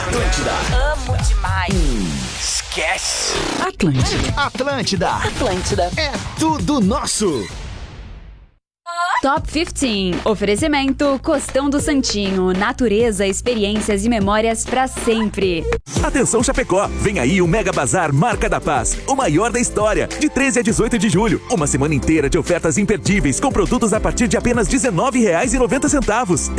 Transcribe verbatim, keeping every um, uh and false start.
Atlântida. Amo demais. Hum, esquece. Atlântida. Atlântida. Atlântida. É tudo nosso. Top quinze. Oferecimento Costão do Santinho. Natureza, experiências e memórias pra sempre. Atenção Chapecó, vem aí o Mega Bazar Marca da Paz, o maior da história, de treze a dezoito de julho. Uma semana inteira de ofertas imperdíveis com produtos a partir de apenas dezenove reais e noventa centavos.